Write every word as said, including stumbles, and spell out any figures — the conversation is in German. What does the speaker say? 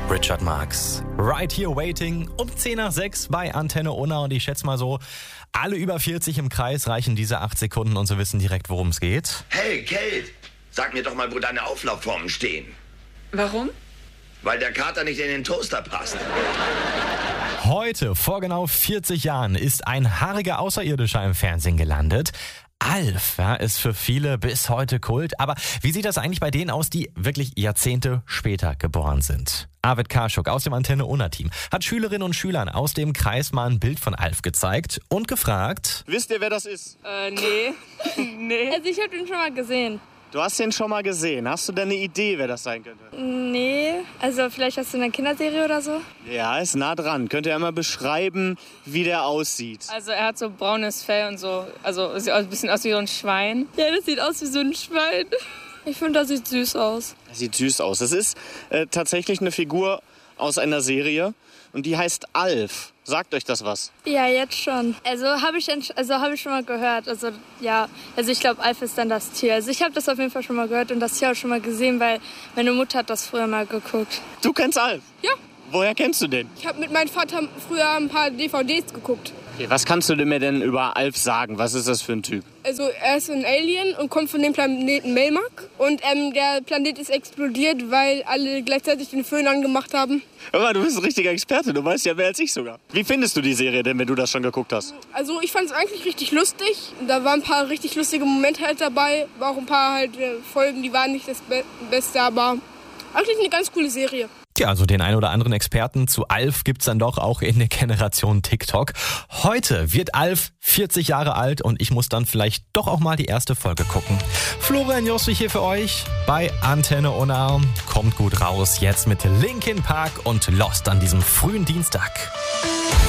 Richard Marx. Right Here Waiting um zehn nach sechs bei Antenne Unna. Und ich schätze mal so, alle über vierzig im Kreis reichen diese acht Sekunden und sie wissen direkt, worum es geht. Hey, Kate, sag mir doch mal, wo deine Auflaufformen stehen. Warum? Weil der Kater nicht in den Toaster passt. Heute, vor genau vierzig Jahren, ist ein haariger Außerirdischer im Fernsehen gelandet. Alf, ja, ist für viele bis heute Kult. Aber wie sieht das eigentlich bei denen aus, die wirklich Jahrzehnte später geboren sind? Arvid Karschuk aus dem Antenne Unna-Team hat Schülerinnen und Schülern aus dem Kreis mal ein Bild von Alf gezeigt und gefragt: Wisst ihr, wer das ist? Äh, nee. nee. Also ich habe den schon mal gesehen. Du hast den schon mal gesehen. Hast du denn eine Idee, wer das sein könnte? Nee, also vielleicht hast du eine Kinderserie oder so? Ja, ist nah dran. Könnt ihr einmal beschreiben, wie der aussieht? Also er hat so braunes Fell und so, also sieht ein bisschen aus wie so ein Schwein. Ja, das sieht aus wie so ein Schwein. Ich finde, das sieht süß aus. Das sieht süß aus. Das ist äh, tatsächlich eine Figur aus einer Serie und die heißt Alf. Sagt euch das was? Ja, jetzt schon. Also habe ich, also hab ich schon mal gehört. Also ja, also ich glaube, Alf ist dann das Tier. Also ich habe das auf jeden Fall schon mal gehört und das Tier auch schon mal gesehen, weil meine Mutter hat das früher mal geguckt. Du kennst Alf? Ja. Woher kennst du den? Ich habe mit meinem Vater früher ein paar D V Ds geguckt. Okay, was kannst du mir denn über Alf sagen? Was ist das für ein Typ? Also er ist ein Alien und kommt von dem Planeten Melmac. Und ähm, der Planet ist explodiert, weil alle gleichzeitig den Föhn angemacht haben. Hör mal, du bist ein richtiger Experte. Du weißt ja mehr als ich sogar. Wie findest du die Serie denn, wenn du das schon geguckt hast? Also ich fand es eigentlich richtig lustig. Da waren ein paar richtig lustige Momente halt dabei. War auch ein paar halt äh, Folgen, die waren nicht das Be- Beste, aber eigentlich eine ganz coole Serie. Tja, also den ein oder anderen Experten zu Alf gibt's dann doch auch in der Generation TikTok. Heute wird Alf vierzig Jahre alt und ich muss dann vielleicht doch auch mal die erste Folge gucken. Florian Josswig hier für euch bei Antenne Unna. Kommt gut raus jetzt mit Linkin Park und Lost an diesem frühen Dienstag.